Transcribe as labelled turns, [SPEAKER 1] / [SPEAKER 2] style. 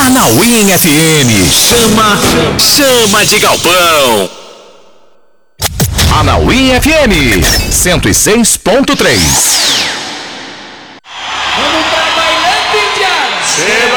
[SPEAKER 1] Manauim FM. Chama de Galpão. Manauim FM 106.3.
[SPEAKER 2] Vamos pra bailando, Indiana.